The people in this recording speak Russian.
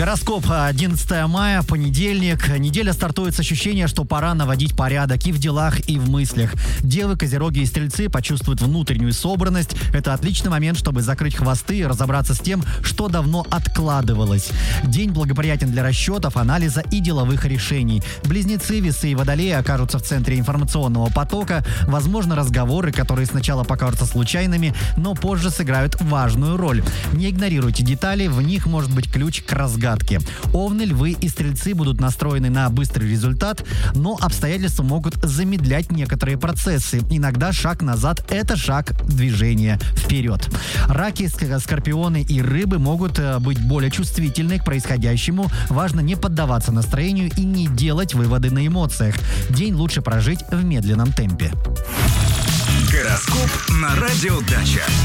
Гороскоп. 11 мая, понедельник. Неделя стартует с ощущения, что пора наводить порядок и в делах, и в мыслях. Девы, козероги и стрельцы почувствуют внутреннюю собранность. Это отличный момент, чтобы закрыть хвосты и разобраться с тем, что давно откладывалось. День благоприятен для расчетов, анализа и деловых решений. Близнецы, весы и водолеи окажутся в центре информационного потока. Возможно, разговоры, которые сначала покажутся случайными, но позже сыграют важную роль. Не игнорируйте детали, в них может быть ключ к разгадке. Овны, львы и стрельцы будут настроены на быстрый результат, но обстоятельства могут замедлять некоторые процессы. Иногда шаг назад – это шаг движения вперед. Раки, скорпионы и рыбы могут быть более чувствительны к происходящему. Важно не поддаваться настроению и не делать выводы на эмоциях. День лучше прожить в медленном темпе. Гороскоп на Радио Дача.